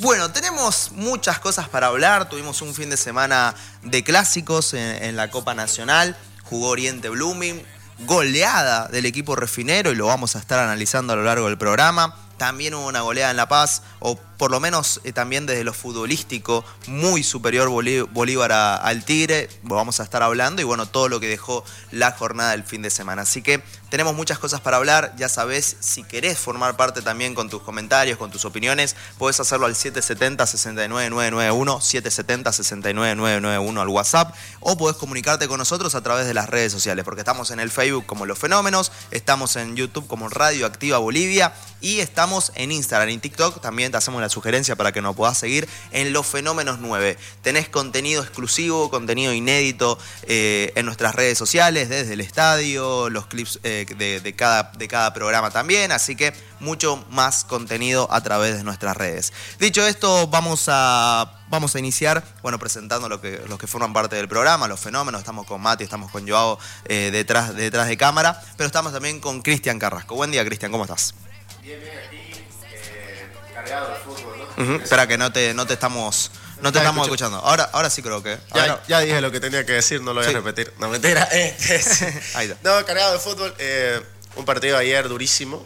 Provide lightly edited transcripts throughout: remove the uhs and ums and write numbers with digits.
Bueno, tenemos muchas cosas para hablar. Tuvimos un fin de semana de clásicos en la Copa Nacional. Jugó Oriente Blooming. Goleada del equipo refinero y lo vamos a estar analizando a lo largo del programa. También hubo una goleada en La Paz, o por lo menos también desde lo futbolístico, muy superior Bolívar al Tigre. Lo vamos a estar hablando y bueno, todo lo que dejó la jornada del fin de semana. Así que tenemos muchas cosas para hablar. Ya sabés, si querés formar parte también con tus comentarios, con tus opiniones, podés hacerlo al 770-69991, 770-69991 al WhatsApp, o podés comunicarte con nosotros a través de las redes sociales, porque estamos en el Facebook como Los Fenómenos, estamos en YouTube como Radio Activa Bolivia y estamos en Instagram y TikTok. También te hacemos la sugerencia para que nos puedas seguir en Los Fenómenos 9. Tenés contenido exclusivo, contenido inédito en nuestras redes sociales, desde el estadio, los clips de cada programa también, así que mucho más contenido a través de nuestras redes. Dicho esto, vamos a iniciar, bueno, presentando los que forman parte del programa, Los Fenómenos. Estamos con Mati, estamos con Joao detrás de cámara, pero estamos también con Cristian Carrasco. Buen día, Cristian, ¿cómo estás? Bien, aquí, cargado de fútbol, ¿no? Espera que no te estamos escuchando. Ahora sí creo que... Ya dije lo que tenía que decir, no lo voy a repetir. No, mentira. Ahí está. No, cargado de fútbol. Un partido ayer durísimo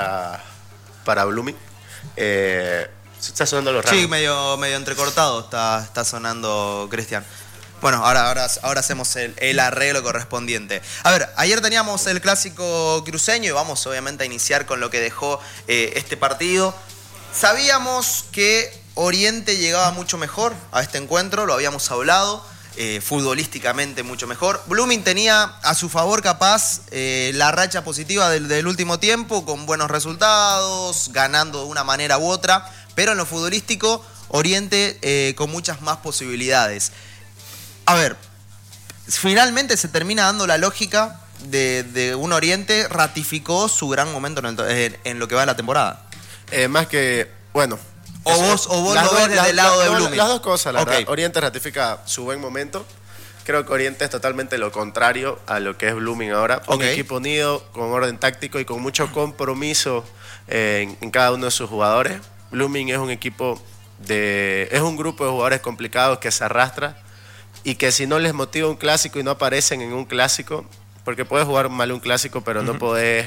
para Blooming. Se está sonando los ramos. Sí, medio entrecortado está sonando, Cristian. Bueno, ahora hacemos el arreglo correspondiente. A ver, ayer teníamos el clásico cruceño y vamos obviamente a iniciar con lo que dejó este partido. Sabíamos que Oriente llegaba mucho mejor a este encuentro, lo habíamos hablado, futbolísticamente mucho mejor. Blooming tenía a su favor capaz la racha positiva del último tiempo, con buenos resultados, ganando de una manera u otra, pero en lo futbolístico Oriente con muchas más posibilidades. A ver, finalmente se termina dando la lógica de un Oriente, ratificó su gran momento en lo que va de la temporada. Más que, bueno... ¿O vos lo ves desde el lado de Blooming? Las dos cosas, la verdad. Oriente ratifica su buen momento. Creo que Oriente es totalmente lo contrario a lo que es Blooming ahora. Un equipo unido, con orden táctico y con mucho compromiso en cada uno de sus jugadores. Blooming es un equipo es un grupo de jugadores complicados que se arrastra y que si no les motiva un clásico y no aparecen en un clásico, porque puedes jugar mal un clásico, pero no podés...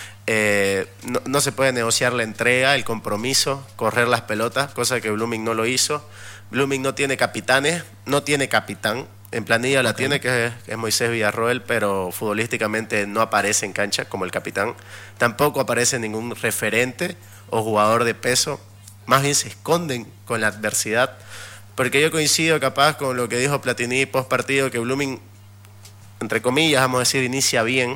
no se puede negociar la entrega, el compromiso, correr las pelotas, cosa que Blooming no lo hizo. Blooming no tiene capitanes, no tiene capitán. En planilla la tiene, que es Moisés Villarroel, pero futbolísticamente no aparece en cancha como el capitán. Tampoco aparece ningún referente o jugador de peso. Más bien se esconden con la adversidad. Porque yo coincido capaz con lo que dijo Platini post partido, que Blooming, entre comillas, vamos a decir, inicia bien.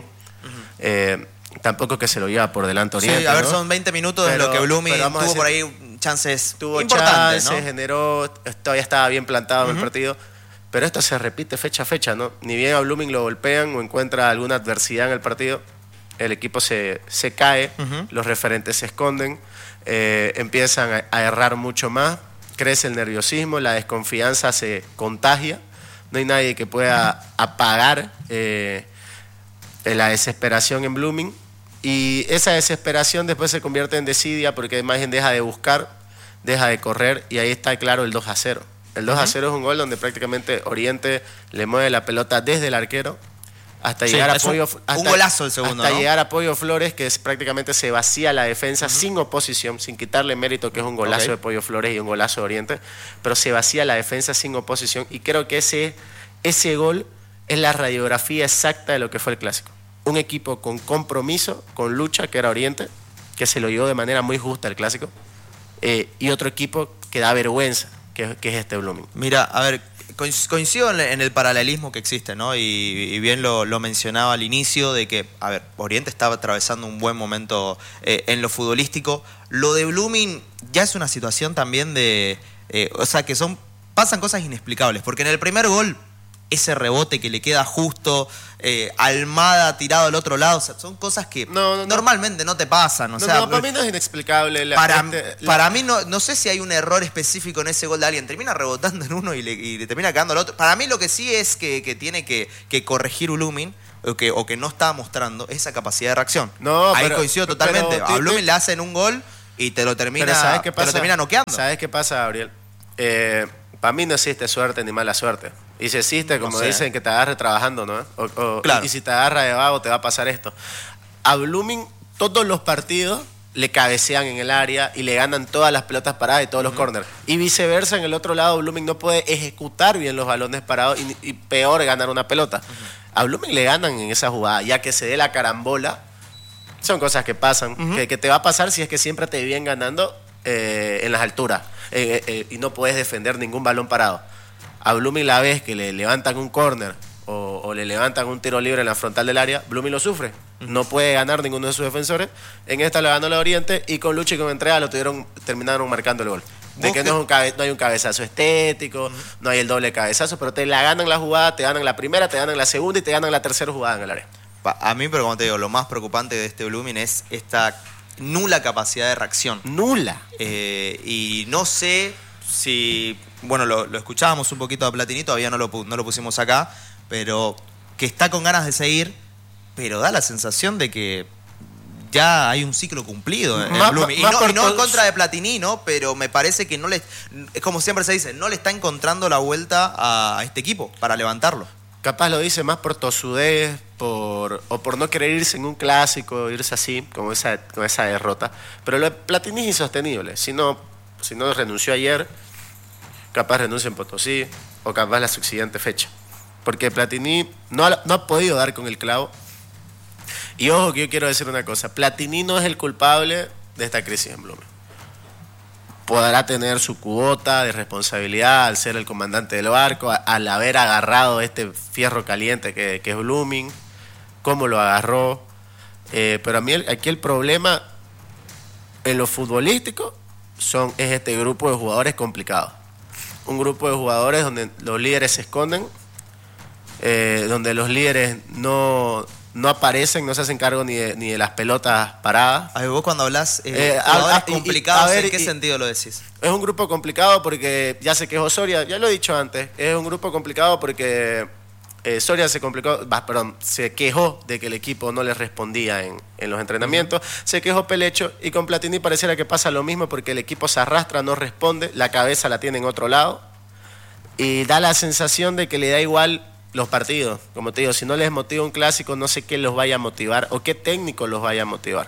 Tampoco que se lo lleva por delante Oriente. Sí, a ver, ¿no? Son 20 minutos en lo que Blooming tuvo por ahí chances importantes, ¿no? Generó, todavía estaba bien plantado en el partido, pero esto se repite fecha a fecha, ¿no? Ni bien a Blooming lo golpean o encuentra alguna adversidad en el partido, el equipo se cae, los referentes se esconden, empiezan a errar mucho más, crece el nerviosismo, la desconfianza se contagia, no hay nadie que pueda apagar la desesperación en Blooming. Y esa desesperación después se convierte en desidia porque además deja de buscar, deja de correr y ahí está claro el 2-0. El 2-0 es un gol donde prácticamente Oriente le mueve la pelota desde el arquero hasta llegar a Pollo un golazo el segundo, hasta ¿no? llegar a Pollo Flores, que prácticamente se vacía la defensa sin oposición, sin quitarle mérito que es un golazo de Pollo Flores y un golazo de Oriente, pero se vacía la defensa sin oposición y creo que ese gol es la radiografía exacta de lo que fue el clásico. Un equipo con compromiso, con lucha, que era Oriente, que se lo llevó de manera muy justa el clásico, y otro equipo que da vergüenza, que es este Blooming. Mira, a ver, coincido en el paralelismo que existe, ¿no? Y bien lo mencionaba al inicio de que, a ver, Oriente estaba atravesando un buen momento en lo futbolístico. Lo de Blooming ya es una situación también o sea, que pasan cosas inexplicables, porque en el primer gol ese rebote que le queda justo, Almada tirado al otro lado, o sea, son cosas que normalmente no te pasan. O sea, para mí no es inexplicable. Para mí no sé si hay un error específico en ese gol de alguien. Termina rebotando en uno y le termina quedando al otro. Para mí lo que sí es que tiene que corregir Blooming, o que no está mostrando esa capacidad de reacción. Ahí coincido totalmente. A Blooming le hacen un gol y te lo termina, Pero ¿sabes qué te lo pasa? termina noqueando. ¿Sabes qué pasa, Gabriel? Para mí no existe suerte ni mala suerte. Y si existe, como dicen, que te agarre trabajando, ¿no? Claro. Y si te agarra de vago, te va a pasar esto. A Blooming, todos los partidos le cabecean en el área y le ganan todas las pelotas paradas y todos los corners. Y viceversa, en el otro lado, Blooming no puede ejecutar bien los balones parados y peor ganar una pelota. A Blooming le ganan en esa jugada, ya que se dé la carambola. Son cosas que pasan, que te va a pasar si es que siempre te vienen ganando en las alturas y no puedes defender ningún balón parado. A Blooming la vez que le levantan un córner o le levantan un tiro libre en la frontal del área, Blooming lo sufre. No puede ganar ninguno de sus defensores. En esta le ganó la Oriente y con lucha y con entrega terminaron marcando el gol. De que no hay un cabezazo estético, no hay el doble cabezazo, pero te la ganan la jugada, te ganan la primera, te ganan la segunda y te ganan la tercera jugada en el área. A mí, pero como te digo, lo más preocupante de este Blooming es esta nula capacidad de reacción. Nula. Y no sé si... Bueno, lo escuchábamos un poquito a Platini, todavía no lo pusimos acá, pero que está con ganas de seguir, pero da la sensación de que ya hay un ciclo cumplido en Blooming. Y no en contra de Platini, ¿no? Pero me parece que no le... Es como siempre se dice, no le está encontrando la vuelta a este equipo para levantarlo. Capaz lo dice más por tosudez, o por no querer irse en un clásico, irse así, con esa derrota. Pero lo de Platini es insostenible. Si no renunció ayer, capaz renuncia en Potosí, o capaz la subsiguiente fecha. Porque Platini no ha podido dar con el clavo. Y ojo que yo quiero decir una cosa, Platini no es el culpable de esta crisis en Blooming. Podrá tener su cuota de responsabilidad al ser el comandante del barco, al haber agarrado este fierro caliente que es Blooming, cómo lo agarró. Pero a mí aquí el problema en lo futbolístico es este grupo de jugadores complicados. Un grupo de jugadores donde los líderes se esconden, donde los líderes no aparecen, no se hacen cargo ni de las pelotas paradas. A ver, vos cuando hablas jugadores complicados, ¿en qué sentido lo decís? Es un grupo complicado porque ya se quejó Soria, ya lo he dicho antes, es un grupo complicado porque Soria se quejó de que el equipo no le respondía en los entrenamientos, se quejó Pelecho y con Platini pareciera que pasa lo mismo porque el equipo se arrastra, no responde, la cabeza la tiene en otro lado y da la sensación de que le da igual los partidos. Como te digo, si no les motiva un clásico, no sé qué los vaya a motivar o qué técnico los vaya a motivar.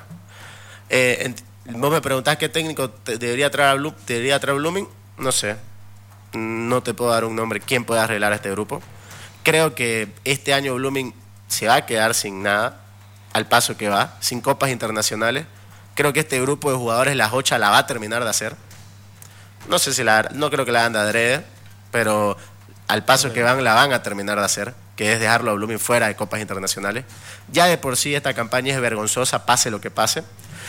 Vos me preguntás qué técnico debería traer a Blooming. No sé, no te puedo dar un nombre. ¿Quién puede arreglar a este grupo? Creo que este año Blooming se va a quedar sin nada, al paso que va, sin copas internacionales. Creo que este grupo de jugadores, las 8 la va a terminar de hacer. No sé no creo que la hagan de adrede, pero al paso que la van a terminar de hacer, que es dejarlo a Blooming fuera de copas internacionales. Ya de por sí esta campaña es vergonzosa, pase lo que pase.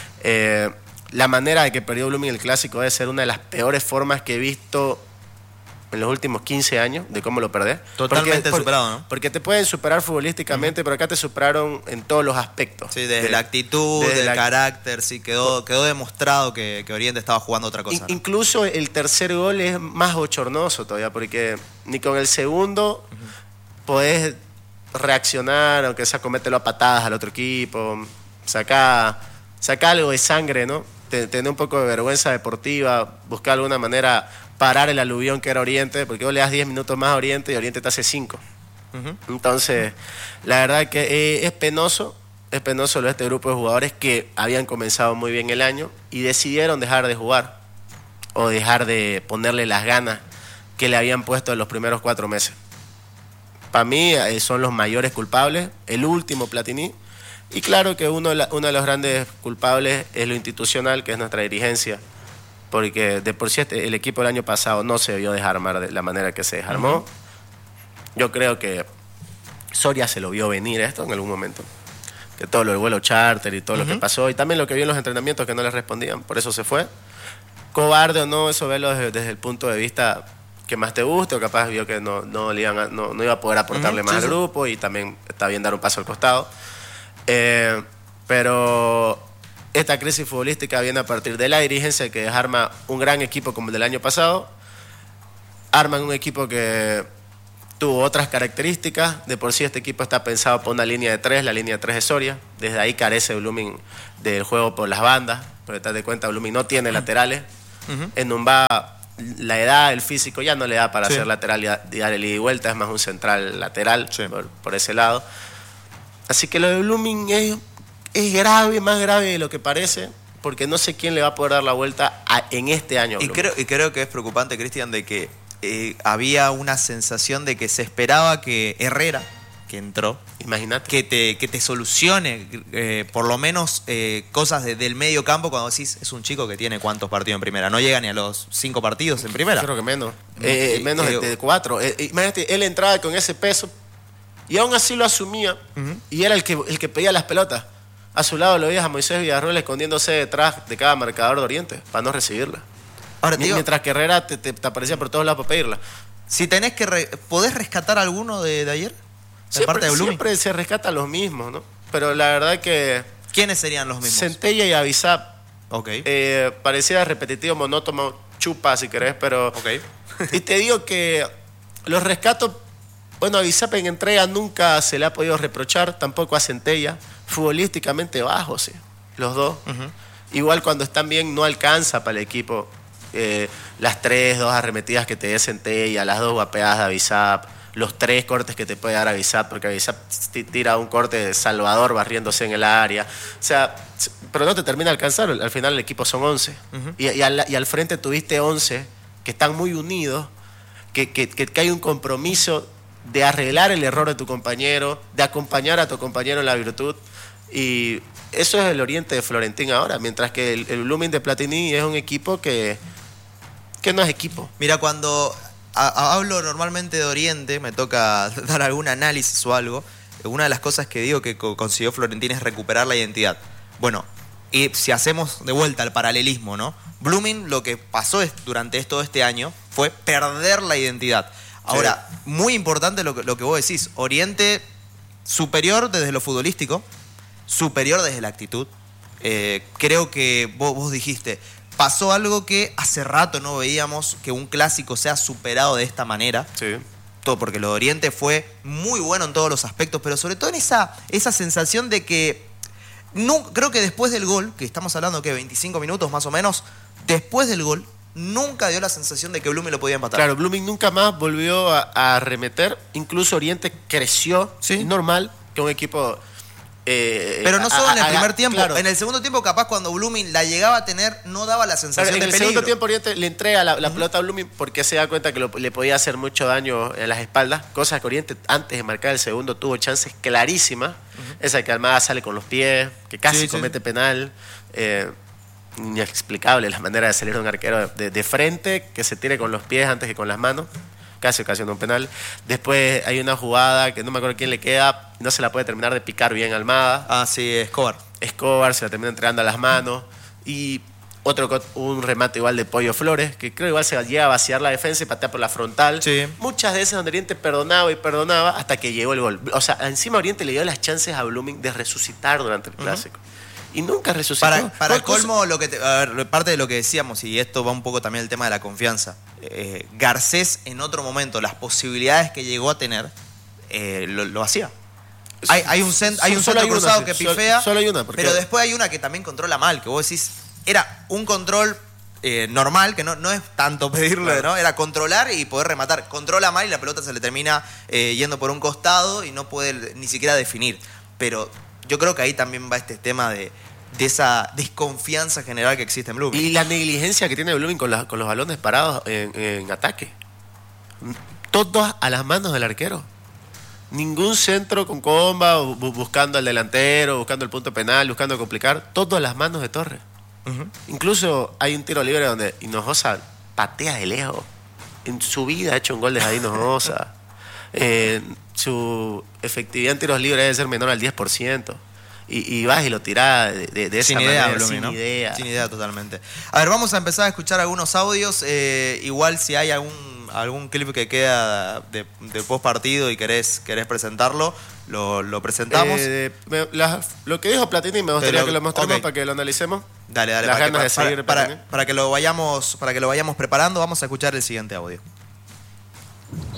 La manera de que perdió Blooming el clásico debe ser una de las peores formas que he visto en los últimos 15 años de cómo lo perdés. Totalmente superado, ¿no? Porque te pueden superar futbolísticamente, pero acá te superaron en todos los aspectos. Sí, desde la actitud, del carácter, sí, quedó demostrado que Oriente estaba jugando otra cosa. Incluso el tercer gol es más bochornoso todavía, porque ni con el segundo podés reaccionar, aunque sea comételo a patadas al otro equipo, saca algo de sangre, ¿no? Tener un poco de vergüenza deportiva, buscar alguna manera parar el aluvión que era Oriente, porque vos le das 10 minutos más a Oriente y Oriente te hace 5. Entonces, la verdad que es penoso lo de este grupo de jugadores que habían comenzado muy bien el año y decidieron dejar de jugar o dejar de ponerle las ganas que le habían puesto en los primeros 4 meses. Para mí son los mayores culpables, el último Platini, y claro que uno de los grandes culpables es lo institucional, que es nuestra dirigencia, porque de por sí el equipo del año pasado no se vio desarmar de la manera que se desarmó. Yo creo que Soria se lo vio venir esto en algún momento, que todo lo del vuelo charter y todo lo que pasó, y también lo que vio en los entrenamientos que no le respondían, por eso se fue. Cobarde o no, eso verlo desde el punto de vista que más te guste, o capaz vio que no iba a poder aportarle más al grupo, y también está bien dar un paso al costado. Pero esta crisis futbolística viene a partir de la dirigencia, que desarma un gran equipo como el del año pasado. Arman un equipo que tuvo otras características. De por sí este equipo está pensado por una línea de 3, la línea de 3 de Soria. Desde ahí carece Blooming del juego por las bandas, porque te das cuenta, Blooming no tiene laterales. En Numbá la edad, el físico ya no le da para hacer lateral y dar el ida y vuelta, es más un central lateral por ese lado. Así que lo de Blooming es grave, más grave de lo que parece, porque no sé quién le va a poder dar la vuelta en este año. Y creo que es preocupante, Cristian, de que había una sensación de que se esperaba que Herrera, que entró, imagínate, que te solucione por lo menos cosas del medio campo, cuando decís, es un chico que tiene cuántos partidos en primera, no llega ni a los 5 partidos en primera. Creo que menos, menos de 4. Imagínate, él entraba con ese peso y aún así lo asumía, y era el que pedía las pelotas. A su lado lo veías a Moisés Villarroel escondiéndose detrás de cada marcador de Oriente para no recibirla. Ahora, mientras que Herrera te aparecía por todos lados para pedirla. Si tenés ¿podés rescatar alguno de ayer? Siempre se rescatan los mismos, ¿no? Pero la verdad que... ¿Quiénes serían los mismos? Centella y Avisap. Okay. Parecía repetitivo, monótono, chupa si querés, pero... Okay. Y te digo que los rescatos... Bueno, a Avisap en entrega nunca se le ha podido reprochar, tampoco a Centella. Futbolísticamente bajos, sí, los dos. Igual cuando están bien no alcanza para el equipo. Las 2 arremetidas que te dé Centella, las 2 guapeadas de Avisap, los 3 cortes que te puede dar Avisap, porque Avisap tira un corte de Salvador barriéndose en el área. O sea, pero no te termina de alcanzar. Al final el equipo son 11. Y al frente tuviste 11 que están muy unidos, que hay un compromiso de arreglar el error de tu compañero, de acompañar a tu compañero en la virtud. Y eso es el Oriente de Florentín ahora, mientras que el Blooming de Platini es un equipo que no es equipo. Mira, cuando hablo normalmente de Oriente, me toca dar algún análisis o algo, una de las cosas que digo que consiguió Florentín es recuperar la identidad. Bueno, y si hacemos de vuelta el paralelismo, ¿no? Blooming, lo que pasó durante todo este año fue perder la identidad. Ahora, muy importante lo que vos decís, Oriente superior desde lo futbolístico, superior desde la actitud. Creo que vos dijiste, pasó algo que hace rato no veíamos, que un clásico sea superado de esta manera. Sí. Todo porque lo de Oriente fue muy bueno en todos los aspectos, pero sobre todo en esa sensación de que, creo que después del gol, que estamos hablando que 25 minutos más o menos, después del gol, nunca dio la sensación de que Blooming lo podía empatar. Claro, Blooming nunca más volvió a arremeter, incluso Oriente creció, ¿sí? Normal que un equipo... pero no solo en el primer tiempo, claro. En el segundo tiempo capaz cuando Blooming la llegaba a tener no daba la sensación de peligro. En el segundo tiempo Oriente le entrega la pelota a Blooming porque se da cuenta que le podía hacer mucho daño en las espaldas, cosa que Oriente antes de marcar el segundo tuvo chances clarísimas, esa que Almada sale con los pies, que casi comete penal, inexplicable la manera de salir de un arquero de frente, que se tire con los pies antes que con las manos. Casi ocasiona un penal. Después hay una jugada que no me acuerdo quién le queda, no se la puede terminar de picar bien Almada. Ah, sí, Escobar se la termina entregando a las manos. Y un remate igual de Pollo Flores, que creo igual se llega a vaciar la defensa y patea por la frontal. Sí. Muchas veces donde Oriente perdonaba hasta que llegó el gol. O sea, encima Oriente le dio las chances a Blooming de resucitar durante el clásico. Y nunca resucitó. Para el colmo, parte de lo que decíamos, y esto va un poco también el tema de la confianza. Garcés en otro momento, las posibilidades que llegó a tener, lo hacía. Hay un centro cruzado que pifea, solo hay una, pero después hay una que también controla mal, que vos decís, era un control normal, que no es tanto pedirle, claro, ¿no? Era controlar y poder rematar. Controla mal y la pelota se le termina yendo por un costado y no puede ni siquiera definir. Pero yo creo que ahí también va este tema de esa desconfianza general que existe en Blooming. Y la negligencia que tiene Blooming con los balones parados en ataque. Todos a las manos del arquero. Ningún centro con comba, buscando al delantero, buscando el punto penal, buscando complicar. Todo a las manos de Torres. Incluso hay un tiro libre donde Hinojosa patea de lejos. En su vida ha hecho un gol de Jair Hinojosa. Su efectividad en tiros libres debe ser menor al 10%. Y vas y lo tirás de esa manera, Blooming, ¿no? idea. Sin idea totalmente. A ver, vamos a empezar a escuchar algunos audios. Igual si hay algún clip que queda de post partido y querés presentarlo, lo presentamos. Lo que dijo Platini me gustaría que lo mostremos para que lo analicemos. Dale, Las ganas de seguir para que lo vayamos preparando, vamos a escuchar el siguiente audio.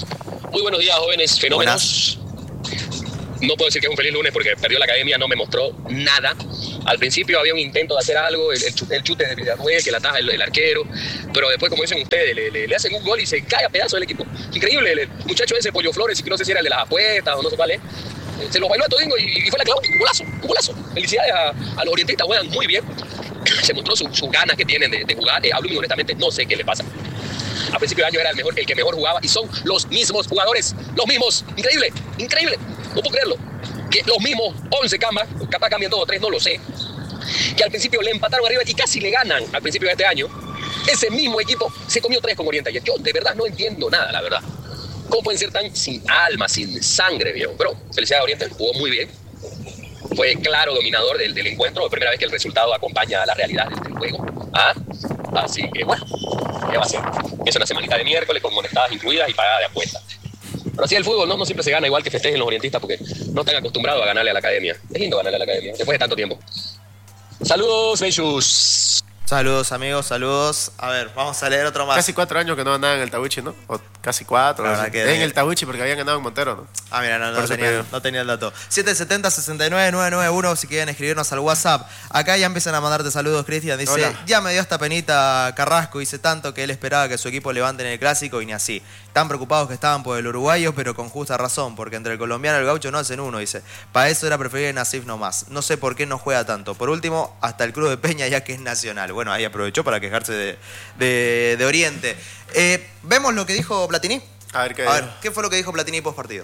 Muy buenos días, jóvenes fenómenos. No puedo decir que es un feliz lunes porque perdió la academia, no me mostró nada. Al principio había un intento de hacer algo, el chute de Villarruel, que la ataja el arquero, pero después, como dicen ustedes, le hacen un gol y se cae a pedazos del equipo. Increíble, el muchacho ese, Pollo Flores, que no sé si era el de las apuestas o no sé cuál es, se lo bailó a Todingo y fue la clavó, un golazo. Felicidades a los orientistas, juegan muy bien. Se mostró sus ganas que tienen de jugar. A Blooming, honestamente, no sé qué le pasa. A principio de año era el que mejor jugaba y son los mismos jugadores, los mismos. Increíble, increíble. No puedo creerlo. Que los mismos 11 capaz cambian 2 o 3, no lo sé. Que al principio le empataron arriba y casi le ganan al principio de este año. Ese mismo equipo se comió 3 con Oriente ayer. Yo de verdad no entiendo nada, la verdad. ¿Cómo pueden ser tan sin alma, sin sangre, viejo? Pero felicidades a Oriente, jugó muy bien. Fue claro dominador del encuentro. Es primera vez que el resultado acompaña a la realidad del juego. Así que bueno, ¿qué va a ser? Es una semanita de miércoles con monetadas incluidas y pagada de apuestas. Pero así el fútbol no siempre se gana, igual que festejen los orientistas porque no están acostumbrados a ganarle a la academia. Es lindo ganarle a la academia, después de tanto tiempo. Saludos, Bechus. Saludos, amigos, saludos. A ver, vamos a leer otro más. Casi 4 años que no ganaban en el Tawichi, ¿no? O casi 4. En el Tawichi porque habían ganado en Montero, ¿no? Ah, mira, no tenía el dato. 770-69-991 si quieren escribirnos al WhatsApp. Acá ya empiezan a mandarte saludos, Cristian. Dice, hola. Ya me dio esta penita Carrasco. Dice tanto que él esperaba que su equipo levante en el Clásico y ni así. Tan preocupados que estaban por el uruguayo, pero con justa razón, porque entre el colombiano y el gaucho no hacen uno, dice. Para eso era preferible Nasif nomás. No sé por qué no juega tanto. Por último, hasta el Cruz de Peña ya que es nacional. Bueno, ahí aprovechó para quejarse de Oriente. ¿Vemos lo que dijo Platini? A ver, ¿qué fue lo que dijo Platini post partido?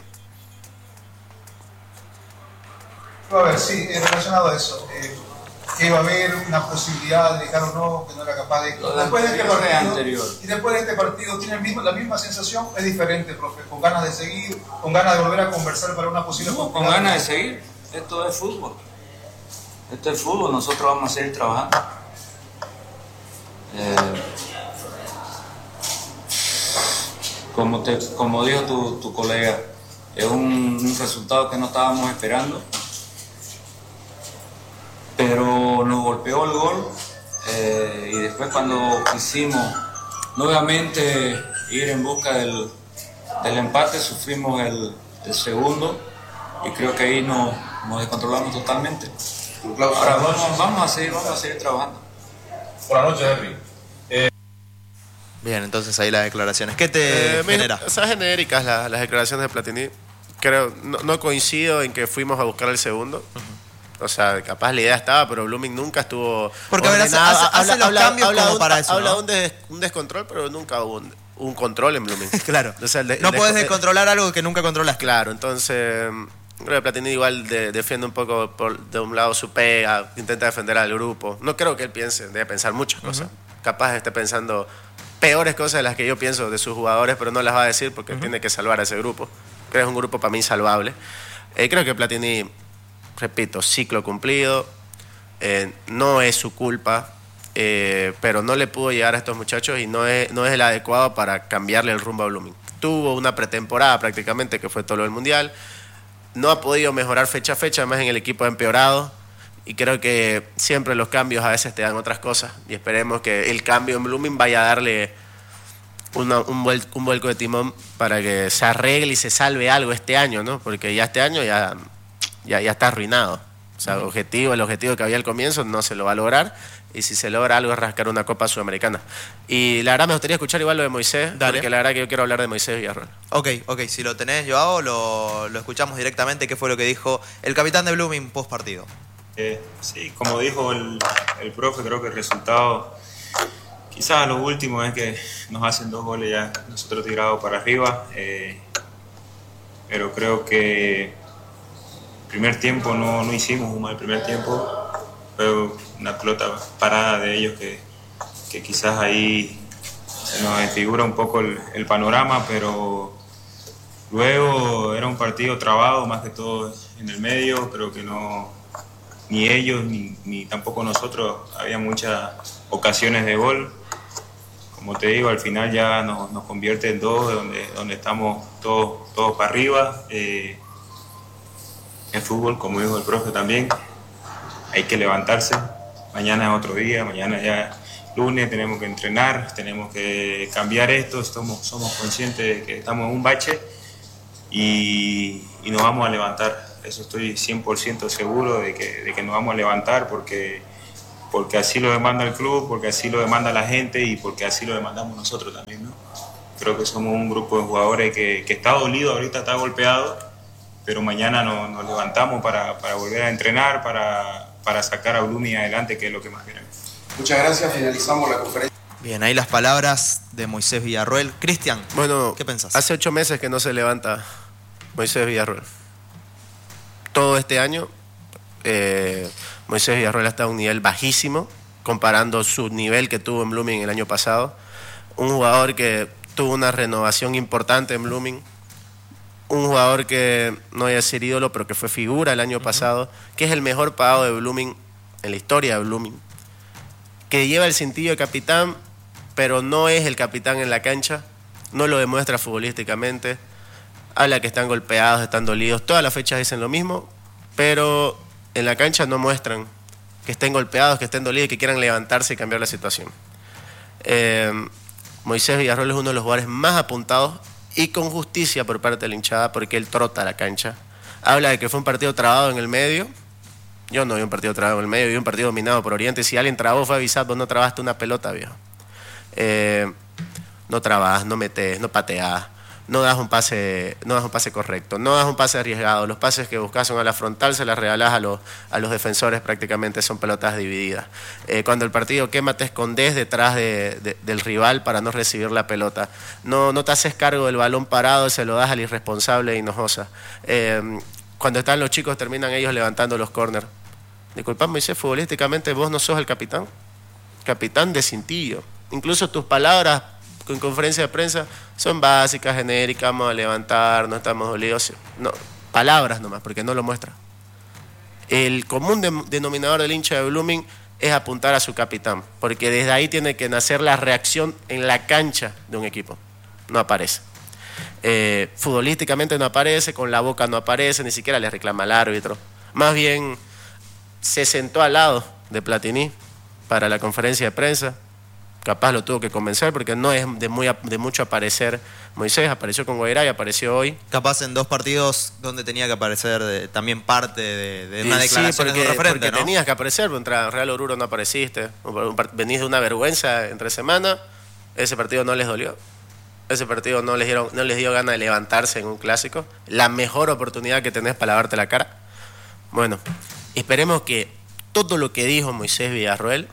A ver, sí, relacionado a eso. Que iba a haber una posibilidad de dejar o no, que no era capaz de... Después de este partido, anterior. Y después de este partido, ¿tiene la misma sensación? Es diferente, profe, con ganas de seguir, con ganas de volver a conversar para una posible... No, con ganas de seguir. Esto es fútbol. Esto es fútbol, nosotros vamos a seguir trabajando. Como dijo tu colega, es un resultado que no estábamos esperando, pero nos golpeó el gol y después cuando quisimos nuevamente ir en busca del empate, sufrimos el segundo y creo que ahí nos descontrolamos totalmente. Ahora vamos a seguir trabajando. Buenas noches, Henry. Bien, entonces ahí las declaraciones. ¿Qué te genera? Son genéricas las declaraciones de Platini. Creo, no coincido en que fuimos a buscar el segundo. O sea, capaz la idea estaba, pero Blooming nunca estuvo... Porque hace los cambios como para eso, habla ¿no? de un descontrol, pero nunca hubo un control en Blooming. Claro. O sea, no puedes descontrolar algo que nunca controlas. Claro, entonces... Creo que Platini igual defiende un poco de un lado su pega, intenta defender al grupo. No creo que él debe pensar muchas cosas. Capaz esté pensando peores cosas de las que yo pienso de sus jugadores, pero no las va a decir porque tiene que salvar a ese grupo. Creo que es un grupo para mí salvable. Creo que Platini, repito, ciclo cumplido, no es su culpa, pero no le pudo llegar a estos muchachos y no es el adecuado para cambiarle el rumbo a Blooming. Tuvo una pretemporada prácticamente que fue todo lo del Mundial. No ha podido mejorar fecha a fecha, además en el equipo ha empeorado y creo que siempre los cambios a veces te dan otras cosas y esperemos que el cambio en Blooming vaya a darle un vuelco de timón para que se arregle y se salve algo este año, ¿no? Porque ya este año ya está arruinado. O sea, el objetivo que había al comienzo no se lo va a lograr y si se logra algo es rascar una Copa Sudamericana. Y la verdad me gustaría escuchar igual lo de Moisés, Dale. Porque la verdad que yo quiero hablar de Moisés Villarroel. Ok, si lo tenés, Joao, lo escuchamos directamente. ¿Qué fue lo que dijo el capitán de Blooming post partido? Sí, como dijo el profe, creo que el resultado, quizás lo último es que nos hacen 2 goles ya nosotros tirados para arriba, pero creo que el primer tiempo no hicimos un mal primer tiempo, pero una pelota parada de ellos que quizás ahí se nos desfigura un poco el panorama, pero luego era un partido trabado más que todo en el medio. Creo que ni ellos ni tampoco nosotros había muchas ocasiones de gol. Como te digo, al final ya nos convierte en 2 donde estamos todos para arriba. El fútbol, como dijo el profe también, hay que levantarse. Mañana es otro día, mañana ya lunes, tenemos que entrenar, tenemos que cambiar esto. Somos conscientes de que estamos en un bache, y nos vamos a levantar. Eso estoy 100% seguro de que nos vamos a levantar porque así lo demanda el club, porque así lo demanda la gente y porque así lo demandamos nosotros también, ¿no? Creo que somos un grupo de jugadores que está dolido, ahorita está golpeado, pero mañana nos levantamos para volver a entrenar, para sacar a Blooming adelante, que es lo que más queremos. Muchas gracias, finalizamos la conferencia. Bien, ahí las palabras de Moisés Villarroel. Cristian, bueno, ¿qué pensás? Hace 8 meses que no se levanta Moisés Villarroel. Todo este año Moisés Villarroel ha estado a un nivel bajísimo, comparando su nivel que tuvo en Blooming el año pasado. Un jugador que tuvo una renovación importante en Blooming. Un jugador que no voy a decir ídolo, pero que fue figura el año pasado, que es el mejor pagado de Blooming en la historia de Blooming, que lleva el cintillo de capitán, pero no es el capitán en la cancha, no lo demuestra futbolísticamente, habla que están golpeados, están dolidos, todas las fechas dicen lo mismo, pero en la cancha no muestran que estén golpeados, que estén dolidos y que quieran levantarse y cambiar la situación. Moisés Villarroel es uno de los jugadores más apuntados y con justicia por parte de la hinchada, porque él trota la cancha. Habla de que fue un partido trabado en el medio. Yo no vi un partido trabado en el medio, vi un partido dominado por Oriente. Si alguien trabó fue avisado, vos no trabaste una pelota, viejo. No trabas, no metes, no pateás, no das un pase correcto, no das un pase arriesgado. Los pases que buscas son a la frontal, se las regalás a los defensores, prácticamente son pelotas divididas. Cuando el partido quema, te escondes detrás del rival para no recibir la pelota. No te haces cargo del balón parado, se lo das al irresponsable de Hinojosa. Cuando están los chicos, terminan ellos levantando los córneres. Disculpame, Moisés, futbolísticamente vos no sos el capitán de cintillo. Incluso tus palabras en conferencia de prensa son básicas, genéricas, vamos a levantar, no estamos dolidos. No, palabras nomás, porque no lo muestra. El común denominador del hincha de Blooming es apuntar a su capitán, porque desde ahí tiene que nacer la reacción en la cancha de un equipo. No aparece. Futbolísticamente no aparece, con la boca no aparece, ni siquiera le reclama al árbitro. Más bien se sentó al lado de Platini para la conferencia de prensa. Capaz lo tuvo que convencer porque no es de mucho aparecer. Moisés apareció con Guairá y apareció hoy. Capaz en 2 partidos donde tenía que aparecer también parte de una declaración de un referente, porque ¿no? Tenías que aparecer, contra Real Oruro no apareciste. Venís de una vergüenza entre semana. Ese partido no les dolió. Ese partido no les dio ganas de levantarse en un clásico. La mejor oportunidad que tenés para lavarte la cara. Bueno, esperemos que todo lo que dijo Moisés Villarroel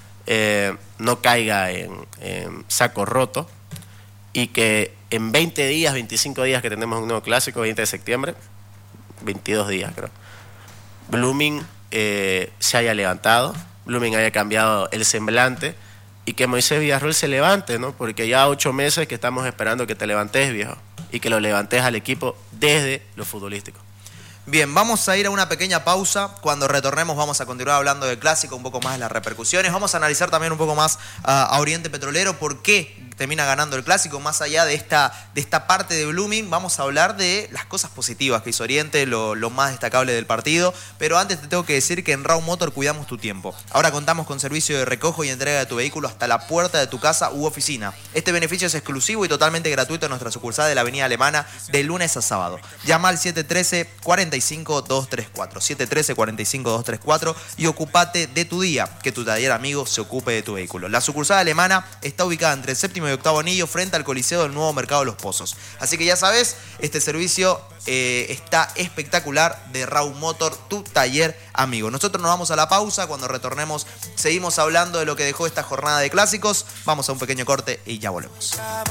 no caiga en saco roto y que en 20 días, 25 días que tenemos un nuevo clásico, 20 de septiembre, 22 días creo, Blooming se haya levantado, Blooming haya cambiado el semblante y que Moisés Villarroel se levante, ¿no? Porque ya 8 meses que estamos esperando que te levantes, viejo, y que lo levantes al equipo desde lo futbolístico. Bien, vamos a ir a una pequeña pausa. Cuando retornemos vamos a continuar hablando del clásico, un poco más de las repercusiones. Vamos a analizar también un poco más a Oriente Petrolero, por qué termina ganando el clásico. Más allá de esta parte de Blooming, vamos a hablar de las cosas positivas que hizo Oriente, lo más destacable del partido. Pero antes te tengo que decir que en Raw Motor cuidamos tu tiempo. Ahora contamos con servicio de recojo y entrega de tu vehículo hasta la puerta de tu casa u oficina. Este beneficio es exclusivo y totalmente gratuito en nuestra sucursal de la Avenida Alemana de lunes a sábado. Llama al 713-45234, 713-45234 y ocupate de tu día, que tu taller amigo se ocupe de tu vehículo. La sucursal alemana está ubicada entre el 7º y 8º anillo frente al Coliseo del Nuevo Mercado de Los Pozos. Así que ya sabes, este servicio está espectacular de Raw Motor, tu taller amigo. Nosotros nos vamos a la pausa. Cuando retornemos seguimos hablando de lo que dejó esta jornada de clásicos. Vamos a un pequeño corte y ya volvemos.